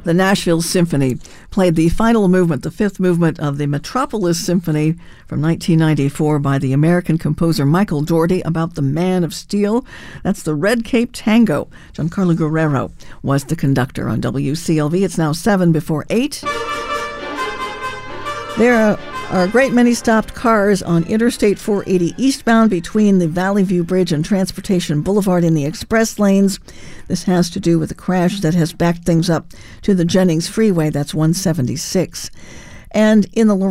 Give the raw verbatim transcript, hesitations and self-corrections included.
The Nashville Symphony played the final movement, the fifth movement of the Metropolis Symphony from nineteen ninety-four by the American composer Michael Daugherty about the Man of Steel. That's the Red Cape Tango. Giancarlo Guerrero was the conductor on W C L V. It's now seven before eight. There are a great many stopped cars on Interstate four eighty eastbound between the Valley View Bridge and Transportation Boulevard in the express lanes. This has to do with a crash that has backed things up to the Jennings Freeway. That's one seventy-six. And in the